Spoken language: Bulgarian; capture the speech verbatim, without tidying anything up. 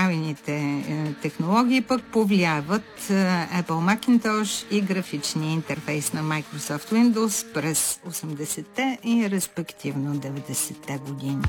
представените е, технологии пък повлияват е, Apple Macintosh и графичния интерфейс на Microsoft Windows през осемдесетте и респективно деветдесетте години.